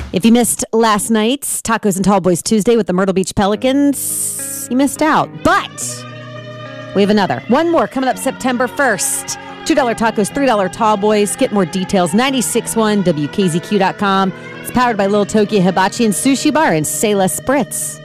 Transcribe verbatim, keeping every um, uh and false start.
If you missed last night's Tacos and Tall Boys Tuesday with the Myrtle Beach Pelicans, you missed out. But we have another. One more coming up September first. two dollar tacos, three dollar Tall Boys. Get more details, ninety-six point one W K Z Q dot com. It's powered by Little Tokyo Hibachi and Sushi Bar and Say Less Spritz.